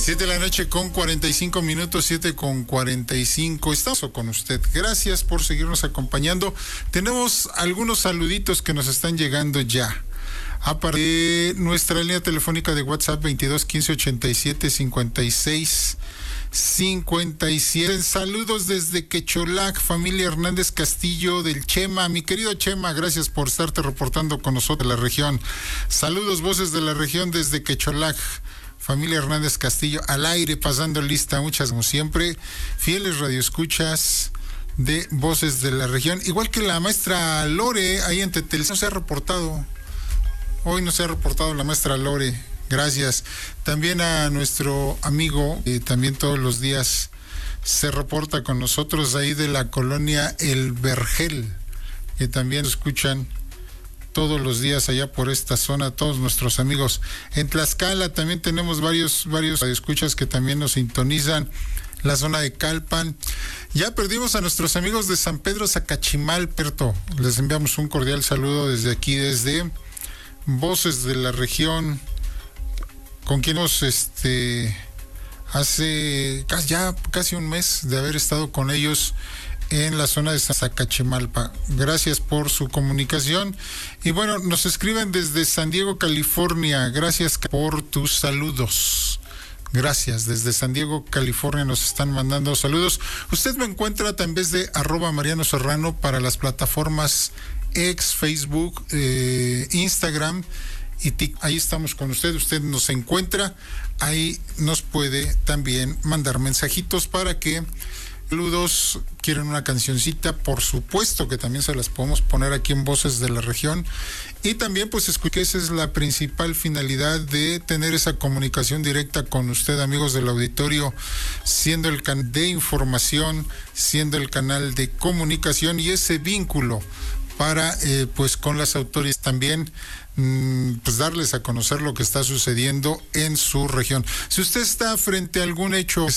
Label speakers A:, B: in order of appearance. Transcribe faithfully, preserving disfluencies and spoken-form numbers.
A: Siete de la noche con cuarenta y cinco minutos, siete con cuarenta y cinco. Estamos con usted. Gracias por seguirnos acompañando. Tenemos algunos saluditos que nos están llegando ya. A partir de nuestra línea telefónica de WhatsApp veintidós quince ochenta y siete cincuenta y seis cincuenta y siete. Saludos desde Quecholac, familia Hernández Castillo del Chema. Mi querido Chema, gracias por estarte reportando con nosotros de la región. Saludos, voces de la región desde Quecholac. Familia Hernández Castillo, al aire, pasando lista, muchas como siempre, fieles radioescuchas de Voces de la Región, igual que la maestra Lore, ahí en Tetel, no se ha reportado, hoy no se ha reportado la maestra Lore, gracias. También a nuestro amigo, eh, también todos los días se reporta con nosotros ahí de la colonia El Vergel, que también escuchan todos los días allá por esta zona, todos nuestros amigos. En Tlaxcala también tenemos varios, varios escuchas que también nos sintonizan, la zona de Calpan. Ya perdimos a nuestros amigos de San Pedro Zacachimal, Perto. Les enviamos un cordial saludo desde aquí, desde Voces de la Región, con quien hemos este hace ya casi un mes de haber estado con ellos en la zona de Zacachimalpa. Gracias por su comunicación. Y bueno, nos escriben desde San Diego, California. Gracias por tus saludos. Gracias, desde San Diego, California nos están mandando saludos. Usted me encuentra también de arroba Mariano Serrano para las plataformas X, Facebook, eh, Instagram y TikTok. Ahí estamos con usted, usted nos encuentra, ahí nos puede también mandar mensajitos para que saludos, quieren una cancioncita, por supuesto que también se las podemos poner aquí en Voces de la Región. Y también pues escuché, esa es la principal finalidad de tener esa comunicación directa con usted, amigos del auditorio, siendo el canal de información, siendo el canal de comunicación y ese vínculo para eh, pues con las autoridades también, mmm, pues darles a conocer lo que está sucediendo en su región. Si usted está frente a algún hecho